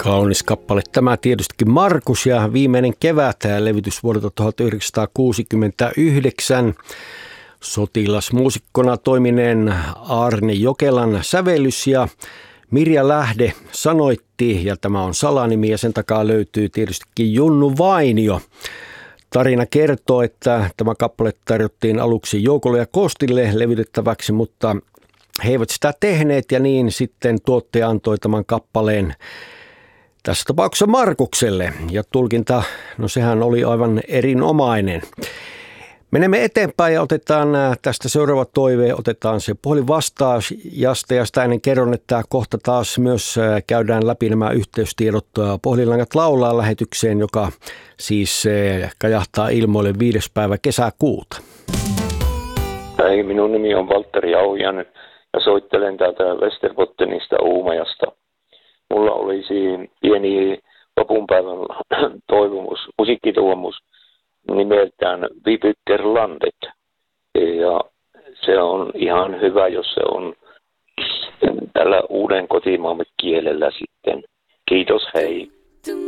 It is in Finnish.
Kaunis kappale tämä tietystikin Markus ja viimeinen kevät levytys vuodelta 1969. Sotilasmuusikkona toimineen Arne Jokelan sävellys ja Mirja Lähde sanoitti, ja tämä on salanimi ja sen takaa löytyy tietystikin Junnu Vainio. Tarina kertoo, että tämä kappale tarjottiin aluksi Joukolle ja Kostille levytettäväksi, mutta he eivät sitä tehneet ja niin sitten tuottaja antoi tämän kappaleen tässä tapauksessa Markukselle ja tulkinta, no sehän oli aivan erinomainen. Menemme eteenpäin ja otetaan tästä seuraava toive, otetaan se puhelinvastaajasta ja sitä ennen kerron, että kohta taas myös käydään läpi nämä yhteystiedot Puhelinlangat laulaa -lähetykseen, joka siis kajahtaa ilmoille 5. päivä kesäkuuta. Hei, minun nimi on Valtteri Jauhianen ja soittelen täältä Västerbottenista Uumajasta. Mulla olisi pieni lopunpäivän toivomus, musiikkitoivomus nimeltään Vibyggerlandet. Ja se on ihan hyvä, jos se on tällä uuden kotimaamme kielellä sitten. Kiitos, hei.